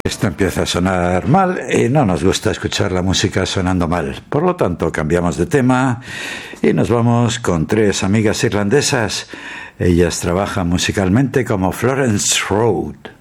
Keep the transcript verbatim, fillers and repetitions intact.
Esto empieza a sonar mal y no nos gusta escuchar la música sonando mal. Por lo tanto, cambiamos de tema y nos vamos con tres amigas irlandesas. Ellas trabajan musicalmente como Florence Road.